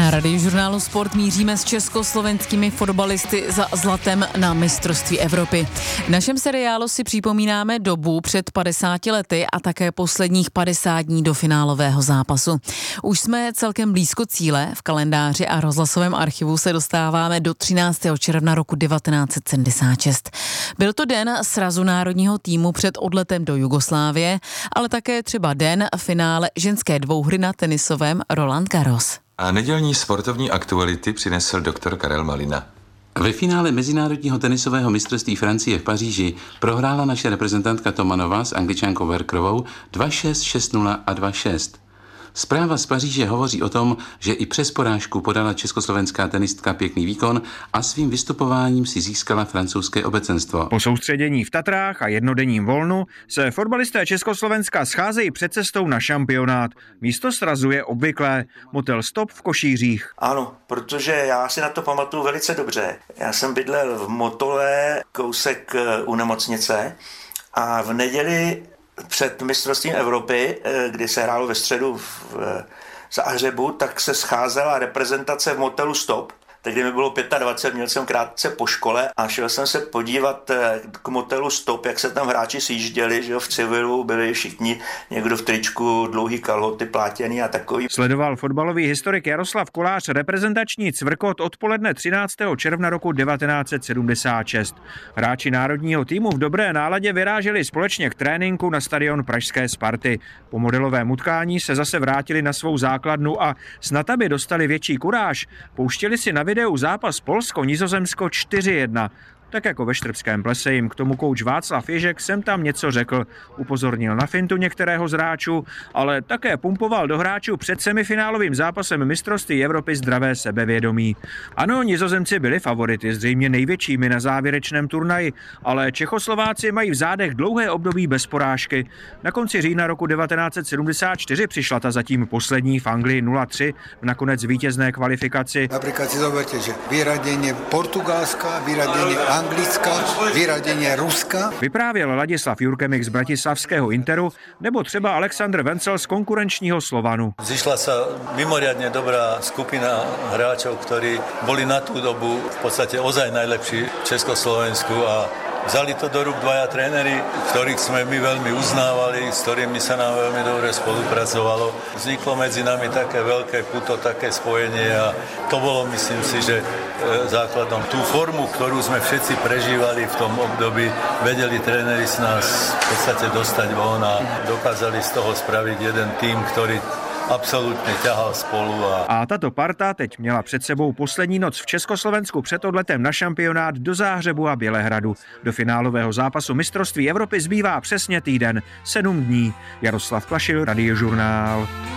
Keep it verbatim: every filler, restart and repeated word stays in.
Na Radiožurnálu Sport míříme s československými fotbalisty za zlatem na mistrovství Evropy. V našem seriálu si připomínáme dobu před padesáti lety a také posledních padesát dní do finálového zápasu. Už jsme celkem blízko cíle, v kalendáři a rozhlasovém archivu se dostáváme do třináctého června roku devatenáct set sedmdesát šest. Byl to den srazu národního týmu před odletem do Jugoslávie, ale také třeba den finále ženské dvouhry na tenisovém Roland Garros. A nedělní sportovní aktuality přinesl doktor Karel Malina. Ve finále mezinárodního tenisového mistrovství Francie v Paříži prohrála naše reprezentantka Tomanová s Angličankou Werkerovou dva šest, šest nula a dva šest. Zpráva z Paříže hovoří o tom, že i přes porážku podala československá tenistka pěkný výkon a svým vystupováním si získala francouzské obecenstvo. Po soustředění v Tatrách a jednodenním volnu se fotbalisté Československa scházejí před cestou na šampionát. Místo srazu je obvyklé, motel Stop v Košířích. Ano, protože já si na to pamatuju velice dobře. Já jsem bydlel v Motole, kousek u nemocnice, a v neděli před mistrovstvím Evropy, kdy se hrálo ve středu v Záhřebu, tak se scházela reprezentace v motelu Stop. Tehdy mi bylo dvacet pět, měl jsem krátce po škole a šel jsem se podívat k motelu Stop, jak se tam hráči sjížděli, že jo, v civilu byli všichni, někdo v tričku, dlouhý kalhoty, plátěný a takový. Sledoval fotbalový historik Jaroslav Kolář reprezentační cvrkot odpoledne třináctého června roku devatenáct set sedmdesát šest. Hráči národního týmu v dobré náladě vyráželi společně k tréninku na stadion pražské Sparty. Po modelovém utkání se zase vrátili na svou základnu a snad aby dostali větší kuráž, pouštěli si na videu zápas Polsko-Nizozemsko čtyři jedna. Tak jako ve Štrbském plese jim k tomu kouč Václav Ježek sem tam něco řekl. Upozornil na fintu některého z hráčů, ale také pumpoval do hráčů před semifinálovým zápasem mistrovství Evropy zdravé sebevědomí. Ano, Nizozemci byli favority, zřejmě největšími na závěrečném turnaji, ale Čechoslováci mají v zádech dlouhé období bez porážky. Na konci října roku devatenáct set sedmdesát čtyři přišla ta zatím poslední v Anglii nula tři v nakonec vítězné kvalifikaci. Například si zoberte, že vyradění Portugalska, vyradění Anglická, vyradění Ruska. Vyprávěl Ladislav Jurkemik z bratislavského Interu nebo třeba Aleksandr Vencel z konkurenčního Slovanu. Zišla sa mimoriadne dobrá skupina hráčov, ktorí boli na tú dobu v podstate ozaj najlepší v Československu a vzali to do rúk dvaja tréneri, ktorých sme my veľmi uznávali, s ktorými sa nám veľmi dobre spolupracovalo. Vzniklo medzi nami také veľké puto, také spojenie a to bolo, myslím si, že základom. Tú formu, ktorú sme všetci prežívali v tom období, vedeli tréneri z nás v podstate dostať von a dokázali z toho spraviť jeden tým, ktorý absolutně ťahal spolu. A... a tato parta teď měla před sebou poslední noc v Československu před odletem na šampionát do Záhřebu a Bělehradu. Do finálového zápasu mistrovství Evropy zbývá přesně týden, sedm dní. Jaroslav Plašil, Radiožurnál.